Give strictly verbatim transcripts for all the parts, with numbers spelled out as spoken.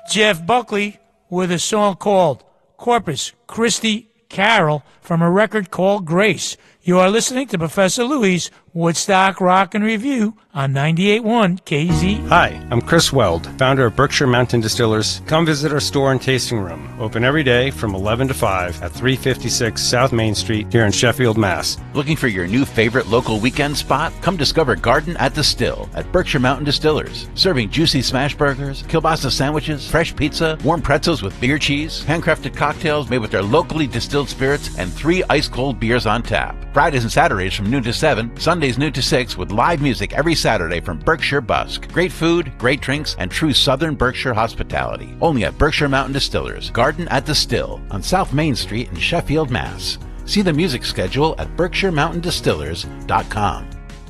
Jeff Buckley with a song called Corpus Christi Carol from a record called Grace. You are listening to Professor Louie's Woodstock Rock and Review on ninety-eight point one K Z. Hi, I'm Chris Weld, founder of Berkshire Mountain Distillers. Come visit our store and tasting room, open every day from eleven to five at three fifty-six South Main Street here in Sheffield, Mass. Looking for your new favorite local weekend spot? Come discover Garden at the Still at Berkshire Mountain Distillers. Serving juicy smash burgers, kielbasa sandwiches, fresh pizza, warm pretzels with beer cheese, handcrafted cocktails made with their locally distilled spirits, and three ice-cold beers on tap. Fridays and Saturdays from noon to seven, Sundays noon to six, with live music every Saturday from Berkshire Busk. Great food, great drinks, and true Southern Berkshire hospitality. Only at Berkshire Mountain Distillers, Garden at the Still, on South Main Street in Sheffield, Mass. See the music schedule at berkshire mountain distillers dot com.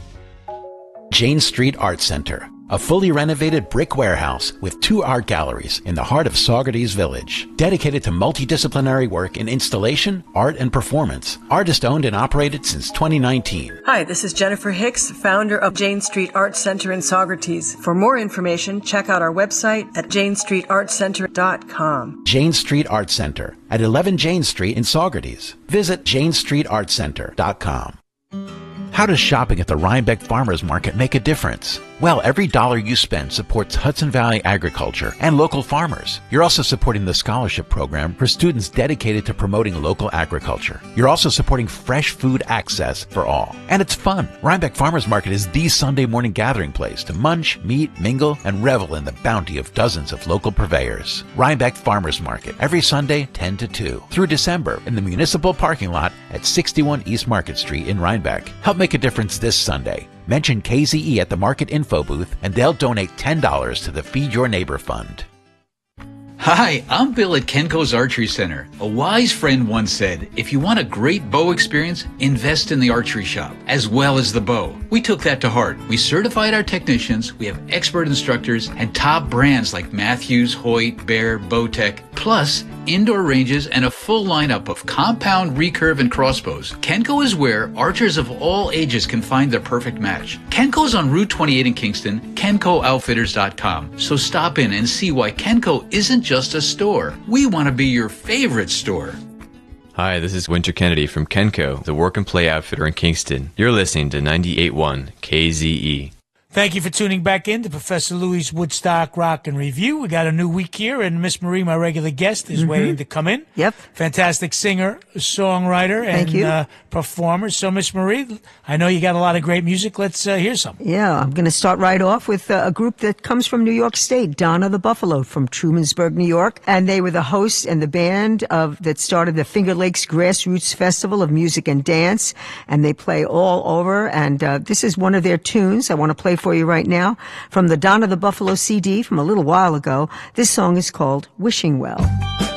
Jane Street Art Center, a fully renovated brick warehouse with two art galleries in the heart of Saugerties Village, dedicated to multidisciplinary work in installation, art, and performance. Artist-owned and operated since twenty nineteen. Hi, this is Jennifer Hicks, founder of Jane Street Art Center in Saugerties. For more information, check out our website at jane street art center dot com. Jane Street Art Center at eleven Jane Street in Saugerties. Visit jane street art center dot com. How does shopping at the Rhinebeck Farmers Market make a difference? Well, every dollar you spend supports Hudson Valley agriculture and local farmers. You're also supporting the scholarship program for students dedicated to promoting local agriculture. You're also supporting fresh food access for all. And it's fun. Rhinebeck Farmers Market is the Sunday morning gathering place to munch, meet, mingle, and revel in the bounty of dozens of local purveyors. Rhinebeck Farmers Market, every Sunday, ten to two, through December in the municipal parking lot at sixty-one East Market Street in Rhinebeck. Help make a difference this Sunday. Mention K Z E at the Market Info booth, and they'll donate ten dollars to the Feed Your Neighbor Fund. Hi, I'm Bill at Kenco's Archery Center. A wise friend once said, if you want a great bow experience, invest in the archery shop, as well as the bow. We took that to heart. We certified our technicians, we have expert instructors, and top brands like Matthews, Hoyt, Bear, Bowtech, plus indoor ranges and a full lineup of compound, recurve, and crossbows. Kenco is where archers of all ages can find their perfect match. Kenco's on Route twenty-eight in Kingston, kenco outfitters dot com. So stop in and see why Kenco isn't just a store. We want to be your favorite store. Hi, this is Winter Kennedy from Kenco, the work and play outfitter in Kingston. You're listening to ninety-eight point one K Z E. Thank you for tuning back in to Professor Louie's Woodstock Rock and Review. We got a new week here, and Miss Marie, my regular guest, is mm-hmm. waiting to come in. Yep. Fantastic singer, songwriter, Thank and uh, performer. So, Miss Marie, I know you got a lot of great music. Let's uh, hear some. Yeah, I'm going to start right off with uh, a group that comes from New York State, Donna the Buffalo from Trumansburg, New York. And they were the hosts and the band of that started the Finger Lakes Grassroots Festival of Music and Dance. And they play all over. And uh, this is one of their tunes I want to play for you right now from the Donna the Buffalo C D from a little while ago. This song is called Wishing Well.